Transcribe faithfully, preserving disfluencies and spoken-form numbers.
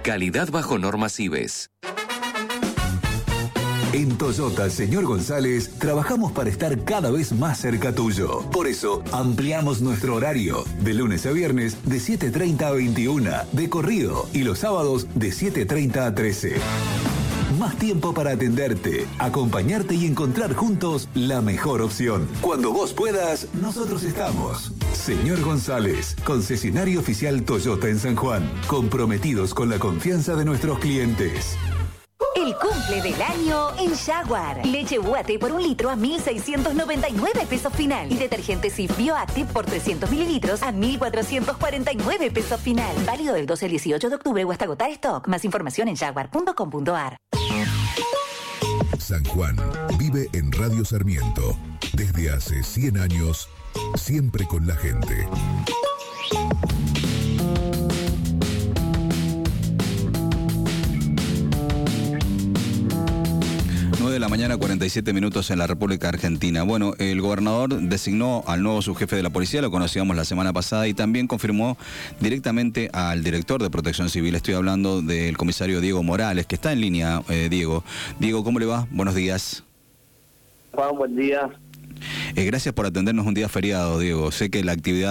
Calidad bajo normas I B E S. En Toyota Señor González trabajamos para estar cada vez más cerca tuyo. Por eso ampliamos nuestro horario de lunes a viernes de siete treinta a veintiuna de corrido y los sábados de siete treinta a trece. Más tiempo para atenderte, acompañarte y encontrar juntos la mejor opción. Cuando vos puedas, nosotros estamos. Señor González, concesionario oficial Toyota en San Juan, comprometidos con la confianza de nuestros clientes. El cumple del año en Jaguar. Leche U A T por un litro a mil seiscientos noventa y nueve pesos final. Y detergente Cif Bioactive por trescientos mililitros a mil cuatrocientos cuarenta y nueve pesos final. Válido del doce al dieciocho de octubre o hasta agotar stock. Más información en jaguar punto com punto a r. San Juan vive en Radio Sarmiento. Desde hace cien años, siempre con la gente. nueve de la mañana, cuarenta y siete minutos en la República Argentina. Bueno, el gobernador designó al nuevo subjefe de la policía, lo conocíamos la semana pasada, y también confirmó directamente al director de Protección Civil. Estoy hablando del comisario Diego Morales, que está en línea, eh, Diego. Diego, ¿cómo le va? Buenos días. Juan, buen día. Eh, gracias por atendernos un día feriado, Diego. Sé que la actividad